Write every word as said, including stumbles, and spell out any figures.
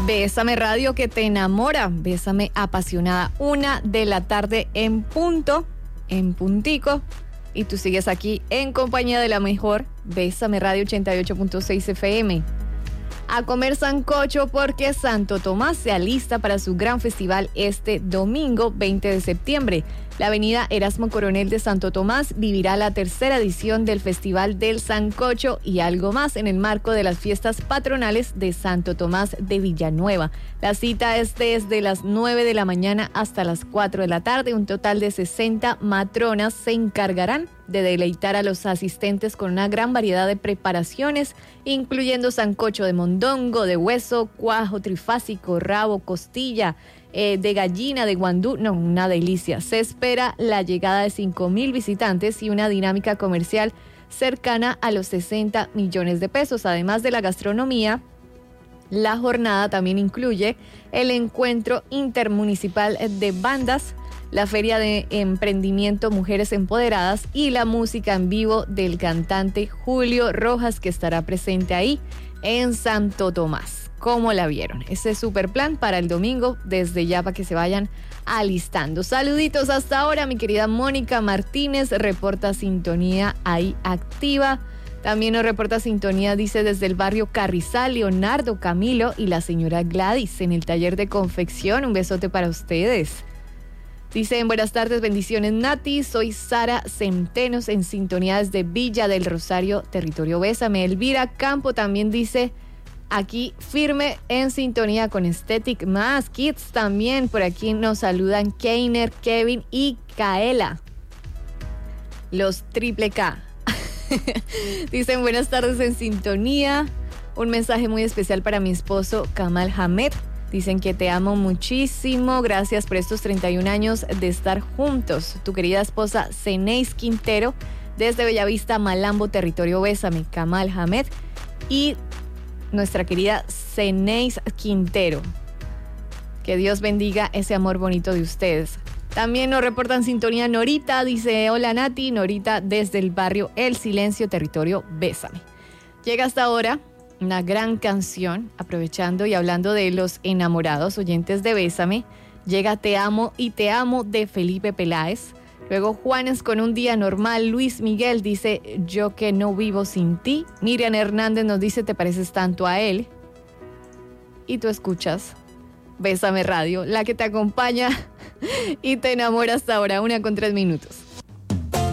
Bésame Radio, que te enamora. Bésame apasionada. Una de la tarde en punto, en puntico. Y tú sigues aquí en compañía de la mejor. Bésame Radio ochenta y ocho punto seis F M. A comer sancocho porque Santo Tomás se alista para su gran festival este domingo veinte de septiembre. La avenida Erasmo Coronel de Santo Tomás vivirá la tercera edición del Festival del Sancocho y algo más en el marco de las fiestas patronales de Santo Tomás de Villanueva. La cita es desde las nueve de la mañana hasta las cuatro de la tarde. Un total de sesenta matronas se encargarán de deleitar a los asistentes con una gran variedad de preparaciones, incluyendo sancocho de mondongo, de hueso, cuajo trifásico, rabo, costilla, eh, de gallina, de guandú. No, una delicia. Se espera la llegada de cinco mil visitantes y una dinámica comercial cercana a los sesenta millones de pesos. Además de la gastronomía, la jornada también incluye el encuentro intermunicipal de bandas, la Feria de Emprendimiento Mujeres Empoderadas y la música en vivo del cantante Julio Rojas, que estará presente ahí en Santo Tomás. ¿Cómo la vieron? Ese super plan para el domingo, desde ya para que se vayan alistando. Saluditos hasta ahora, mi querida Mónica Martínez, reporta sintonía ahí activa. También nos reporta sintonía, dice, desde el barrio Carrizal, Leonardo Camilo y la señora Gladys en el taller de confección. Un besote para ustedes. Dicen, buenas tardes, bendiciones Nati, soy Sara Centenos en sintonía desde Villa del Rosario, territorio Bésame. Elvira Campo también dice, aquí firme en sintonía con Aesthetic Más Kids. También por aquí nos saludan Keiner, Kevin y Kaela, los triple K. Dicen, buenas tardes en sintonía, un mensaje muy especial para mi esposo Kamal Hamed. Dicen que te amo muchísimo, gracias por estos treinta y un años de estar juntos. Tu querida esposa Zeneis Quintero, desde Bellavista, Malambo, territorio Bésame, Kamal Hamed. Y nuestra querida Zeneis Quintero. Que Dios bendiga ese amor bonito de ustedes. También nos reportan sintonía Norita, dice, hola Nati, Norita desde el barrio El Silencio, territorio Bésame. Llega hasta ahora una gran canción, aprovechando y hablando de los enamorados oyentes de Bésame. Llega Te Amo y Te Amo de Felipe Peláez. Luego Juanes con Un Día Normal. Luis Miguel dice Yo que no vivo sin ti. Miriam Hernández nos dice Te pareces tanto a él. Y tú escuchas Bésame Radio, la que te acompaña y te enamora hasta ahora, una con tres minutos.